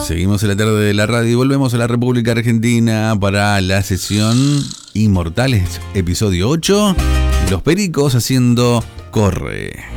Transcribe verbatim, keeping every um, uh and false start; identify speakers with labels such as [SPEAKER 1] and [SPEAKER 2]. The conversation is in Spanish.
[SPEAKER 1] Seguimos en la tarde de la radio y volvemos a la República Argentina para la sesión Inmortales, episodio ocho. Los Pericos haciendo Corre.